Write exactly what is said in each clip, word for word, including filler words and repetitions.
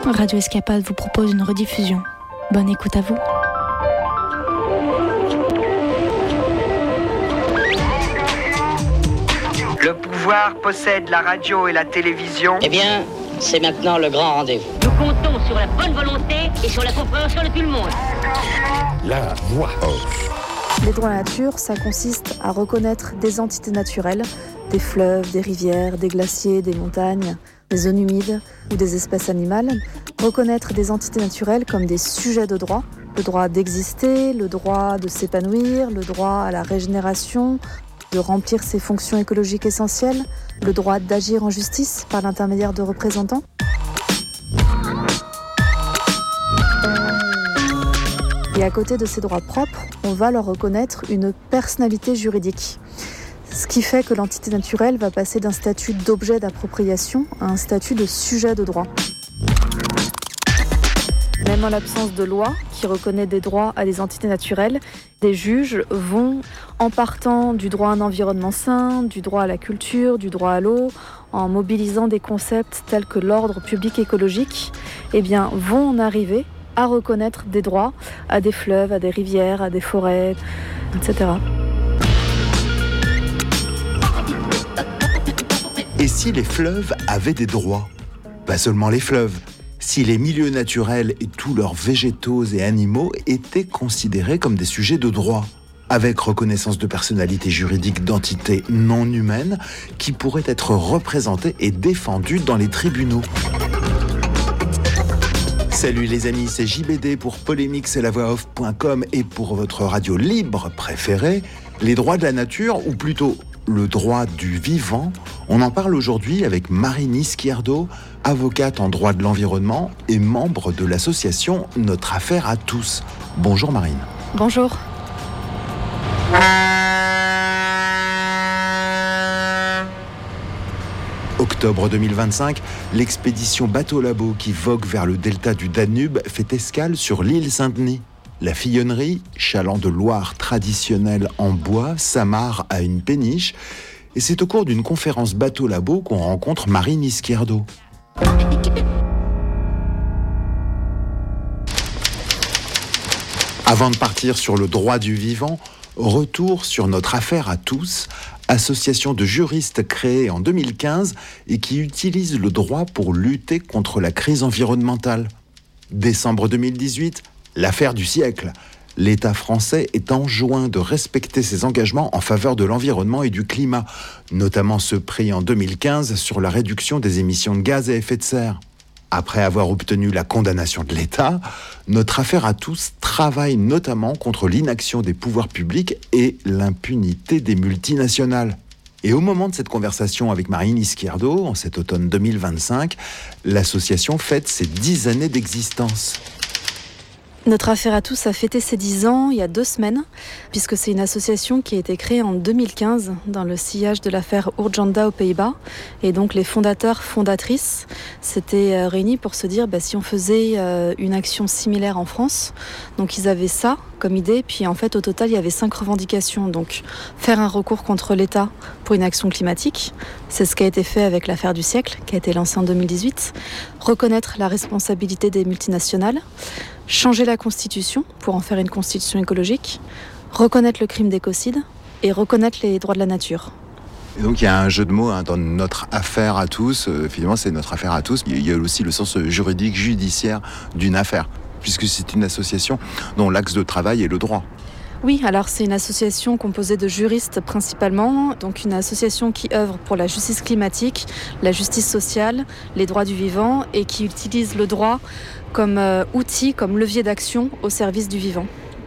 Radio Escapade vous propose une rediffusion. Bonne écoute à vous. Le pouvoir possède la radio et la télévision. Eh bien, c'est maintenant le grand rendez-vous. Nous comptons sur la bonne volonté et sur la compréhension de tout le monde. La voix off. Les droits de la nature, ça consiste à reconnaître des entités naturelles, des fleuves, des rivières, des glaciers, des montagnes, des zones humides ou des espèces animales. Reconnaître des entités naturelles comme des sujets de droit, le droit d'exister, le droit de s'épanouir, le droit à la régénération, de remplir ses fonctions écologiques essentielles, le droit d'agir en justice par l'intermédiaire de représentants. Et à côté de ces droits propres, on va leur reconnaître une personnalité juridique. Ce qui fait que l'entité naturelle va passer d'un statut d'objet d'appropriation à un statut de sujet de droit. Même en l'absence de loi qui reconnaît des droits à des entités naturelles, des juges vont, en partant du droit à un environnement sain, du droit à la culture, du droit à l'eau, en mobilisant des concepts tels que l'ordre public écologique, eh bien, vont en arriver à reconnaître des droits à des fleuves, à des rivières, à des forêts, et cetera. Et si les fleuves avaient des droits ? Pas seulement les fleuves. Si les milieux naturels et tous leurs végétaux et animaux étaient considérés comme des sujets de droit, avec reconnaissance de personnalité juridique d'entités non humaines qui pourraient être représentées et défendues dans les tribunaux. Salut les amis, c'est J B D pour polémique c'est la voix off point com et pour votre radio libre préférée, les droits de la nature, ou plutôt le droit du vivant. On en parle aujourd'hui avec Marine Izquierdo, avocate en droit de l'environnement et membre de l'association Notre Affaire à tous. Bonjour Marine. Bonjour. Octobre deux mille vingt-cinq, l'expédition Bateau-Labo qui vogue vers le delta du Danube fait escale sur l'île Saint-Denis. La Fillonnerie, chaland de Loire traditionnel en bois, s'amarre à une péniche et c'est au cours d'une conférence Bateau-Labo qu'on rencontre Marine Izquierdo. Avant de partir sur le droit du vivant, retour sur Notre Affaire à tous, association de juristes créée en deux mille quinze et qui utilise le droit pour lutter contre la crise environnementale. Décembre deux mille dix-huit, l'affaire du siècle. L'État français est enjoint de respecter ses engagements en faveur de l'environnement et du climat, notamment ceux pris en deux mille quinze sur la réduction des émissions de gaz à effet de serre. Après avoir obtenu la condamnation de l'État, Notre Affaire à tous travaille notamment contre l'inaction des pouvoirs publics et l'impunité des multinationales. Et au moment de cette conversation avec Marine Izquierdo, en cet automne deux mille vingt-cinq, l'association fête ses dix années d'existence. Notre Affaire à tous a fêté ses dix ans il y a deux semaines, puisque c'est une association qui a été créée en deux mille quinze dans le sillage de l'affaire Urgenda aux Pays-Bas. Et donc les fondateurs, fondatrices s'étaient réunis pour se dire bah, si on faisait euh, une action similaire en France. Donc ils avaient ça comme idée, puis en fait au total il y avait cinq revendications. Donc faire un recours contre l'État pour une action climatique, c'est ce qui a été fait avec l'affaire du siècle, qui a été lancée en deux mille dix-huit. Reconnaître la responsabilité des multinationales, changer la Constitution pour en faire une Constitution écologique, reconnaître le crime d'écocide et reconnaître les droits de la nature. Et donc il y a un jeu de mots hein, dans Notre Affaire à tous. Euh, finalement, c'est Notre Affaire à tous. Il y a aussi le sens juridique, judiciaire d'une affaire, puisque c'est une association dont l'axe de travail est le droit. Oui, alors c'est une association composée de juristes principalement, donc une association qui œuvre pour la justice climatique, la justice sociale, les droits du vivant et qui utilise le droit comme euh, outil, comme levier d'action au service du vivant.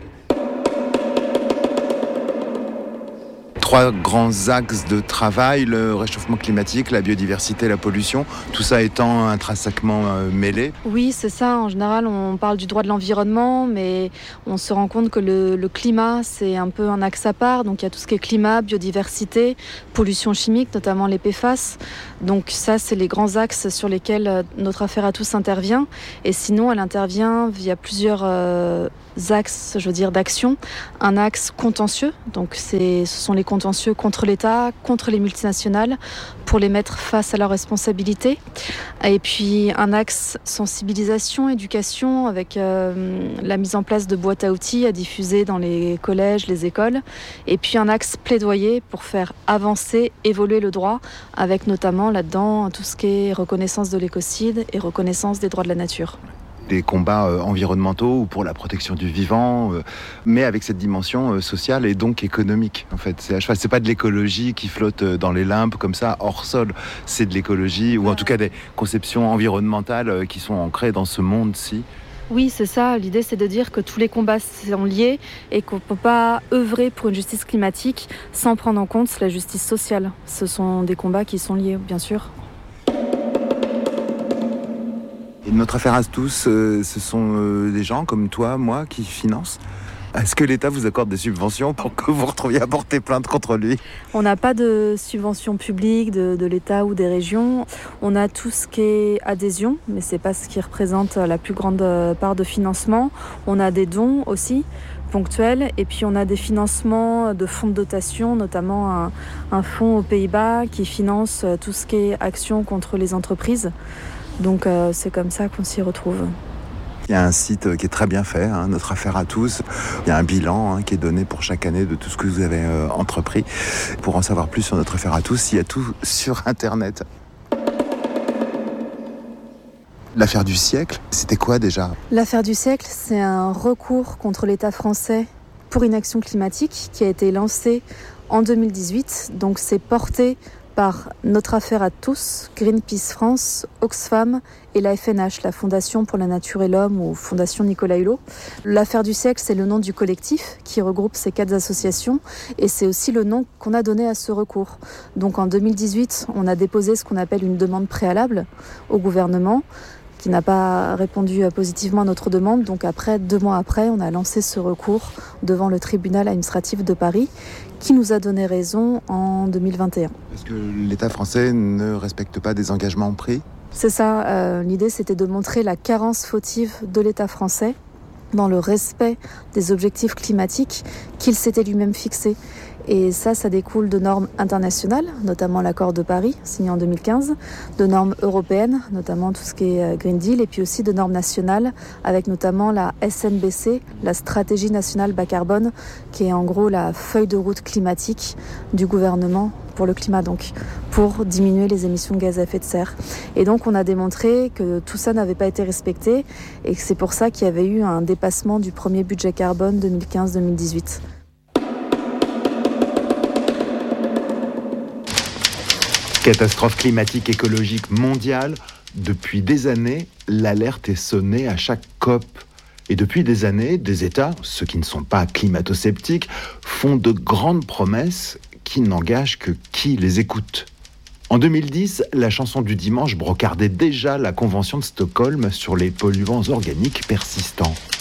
Trois grands axes de travail, le réchauffement climatique, la biodiversité, la pollution, tout ça étant intrinsèquement euh, mêlé. Oui, c'est ça. En général, on parle du droit de l'environnement, mais on se rend compte que le, le climat, c'est un peu un axe à part. Donc, il y a tout ce qui est climat, biodiversité, pollution chimique, notamment les P F A S. Donc, ça, c'est les grands axes sur lesquels Notre Affaire à tous intervient. Et sinon, elle intervient via plusieurs euh, axes, je veux dire, d'action. Un axe contentieux, donc c'est, ce sont les contentieux contentieux contre l'État, contre les multinationales, pour les mettre face à leurs responsabilités. Et puis un axe sensibilisation, éducation, avec euh, la mise en place de boîtes à outils à diffuser dans les collèges, les écoles. Et puis un axe plaidoyer pour faire avancer, évoluer le droit, avec notamment là-dedans tout ce qui est reconnaissance de l'écocide et reconnaissance des droits de la nature. Des combats euh, environnementaux ou pour la protection du vivant, euh, mais avec cette dimension euh, sociale et donc économique. En fait, c'est, c'est pas de l'écologie qui flotte dans les limbes comme ça hors sol. C'est de l'écologie ou en tout cas des conceptions environnementales euh, qui sont ancrées dans ce monde-ci. Oui, c'est ça. L'idée, c'est de dire que tous les combats sont liés et qu'on ne peut pas œuvrer pour une justice climatique sans prendre en compte la justice sociale. Ce sont des combats qui sont liés, bien sûr. Et notre affaire à tous, euh, ce sont euh, des gens comme toi, moi, qui financent. Est-ce que l'État vous accorde des subventions pour que vous retrouviez à porter plainte contre lui ? On n'a pas de subventions publiques de, de l'État ou des régions. On a tout ce qui est adhésion, mais ce n'est pas ce qui représente la plus grande part de financement. On a des dons aussi, ponctuels, et puis on a des financements de fonds de dotation, notamment un, un fonds aux Pays-Bas qui finance tout ce qui est action contre les entreprises. Donc euh, c'est comme ça qu'on s'y retrouve. Il y a un site qui est très bien fait, hein, Notre Affaire à tous. Il y a un bilan hein, qui est donné pour chaque année de tout ce que vous avez euh, entrepris. Pour en savoir plus sur Notre Affaire à tous, il y a tout sur Internet. L'affaire du siècle, c'était quoi déjà ? L'affaire du siècle, c'est un recours contre l'État français pour inaction climatique qui a été lancé en deux mille dix-huit. Donc c'est porté par Notre Affaire à tous, Greenpeace France, Oxfam et la F N H, la Fondation pour la Nature et l'Homme ou Fondation Nicolas Hulot. L'affaire du siècle, c'est le nom du collectif qui regroupe ces quatre associations et c'est aussi le nom qu'on a donné à ce recours. Donc en deux mille dix-huit, on a déposé ce qu'on appelle une demande préalable au gouvernement qui n'a pas répondu positivement à notre demande. Donc après, deux mois après, on a lancé ce recours devant le tribunal administratif de Paris qui nous a donné raison en deux mille vingt et un. Est-ce que l'État français ne respecte pas des engagements pris ? C'est ça, euh, l'idée c'était de montrer la carence fautive de l'État français dans le respect des objectifs climatiques qu'il s'était lui-même fixés. Et ça, ça découle de normes internationales, notamment l'accord de Paris, signé en deux mille quinze, de normes européennes, notamment tout ce qui est Green Deal, et puis aussi de normes nationales, avec notamment la S N B C, la Stratégie nationale bas carbone, qui est en gros la feuille de route climatique du gouvernement pour le climat, donc pour diminuer les émissions de gaz à effet de serre. Et donc on a démontré que tout ça n'avait pas été respecté et que c'est pour ça qu'il y avait eu un dépassement du premier budget carbone deux mille quinze deux mille dix-huit. Catastrophe climatique écologique mondiale. Depuis des années, l'alerte est sonnée à chaque COP. Et depuis des années, des États, ceux qui ne sont pas climato-sceptiques, font de grandes promesses qui n'engagent que qui les écoute. En deux mille dix, la chanson du dimanche brocardait déjà la Convention de Stockholm sur les polluants organiques persistants.